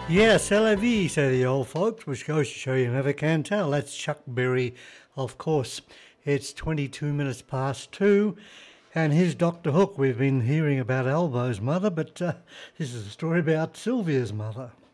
Yes, c'est la vie, say the old folks, which goes to show you never can tell. That's Chuck Berry, of course. It's 22 minutes past 2, and here's Dr. Hook. We've been hearing about Albo's mother, but this is a story about Sylvia's mother.